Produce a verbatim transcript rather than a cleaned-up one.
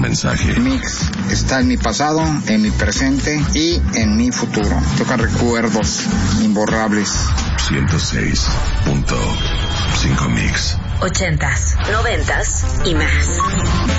mensaje. Mix está en mi pasado, en mi presente y en mi futuro. Toca recuerdos imborrables. ciento seis punto cinco Mix. Ochentas, noventas y más.